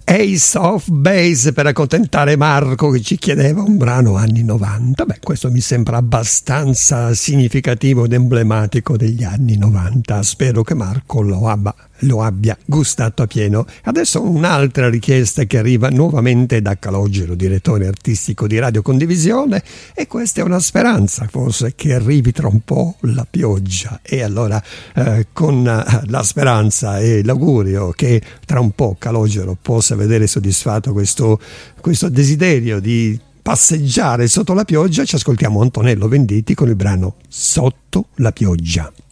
Ace of Base per accontentare Marco che ci chiedeva un brano anni 90. Beh, questo mi sembra abbastanza significativo ed emblematico degli anni 90. Spero che Marco lo abbia gustato a pieno. Adesso un'altra richiesta che arriva nuovamente da Calogero, direttore artistico di Radio Condivisione, e questa è una speranza forse che arrivi tra un po' la pioggia, e allora con la speranza e l'augurio che tra un po' Calogero possa vedere soddisfatto questo desiderio di passeggiare sotto la pioggia, ci ascoltiamo Antonello Venditti con il brano Sotto la pioggia.